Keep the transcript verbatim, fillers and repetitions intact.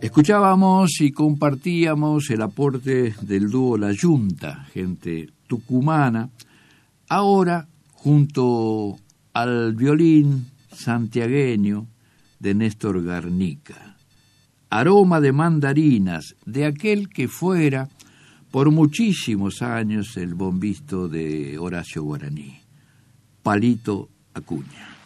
Escuchábamos y compartíamos el aporte del dúo La Yunta, gente tucumana, ahora junto al violín santiagueño de Néstor Garnica. Aroma de mandarinas, de aquel que fuera por muchísimos años el bombisto de Horacio Guaraní, Palito Acuña.